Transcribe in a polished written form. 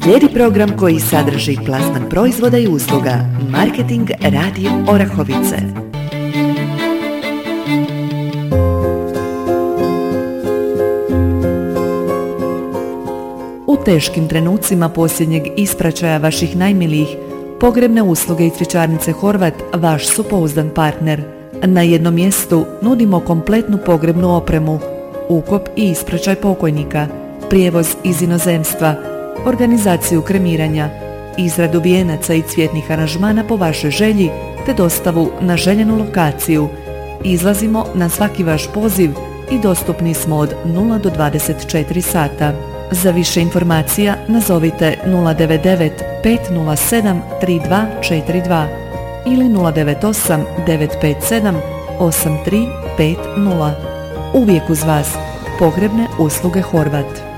Slijedi program koji sadrži plasman proizvoda i usluga. Marketing Radio Orahovice. U teškim trenucima posljednjeg ispraćaja vaših najmilijih, pogrebne usluge i cvjećarnice Horvat vaš su pouzdan partner. Na jednom mjestu nudimo kompletnu pogrebnu opremu, ukop i ispraćaj pokojnika, prijevoz iz inozemstva, organizaciju kremiranja, izradu vijenaca i cvjetnih aranžmana po vašoj želji te dostavu na željenu lokaciju. Izlazimo na svaki vaš poziv i dostupni smo od 0 do 24 sata. Za više informacija nazovite 099 507 3242 ili 098 957 8350. Uvijek uz vas. Pogrebne usluge Horvat.